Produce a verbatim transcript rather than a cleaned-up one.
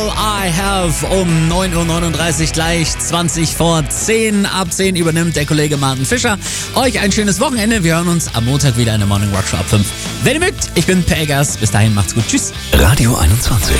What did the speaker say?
All I Have um neun Uhr neununddreißig, gleich zwanzig vor zehn. Ab zehn übernimmt der Kollege Martin Fischer. Euch ein schönes Wochenende. Wir hören uns am Montag wieder in der Morning Rock Show ab fünf. Wenn ihr mögt, ich bin Per Eggers. Bis dahin, macht's gut. Tschüss. Radio einundzwanzig.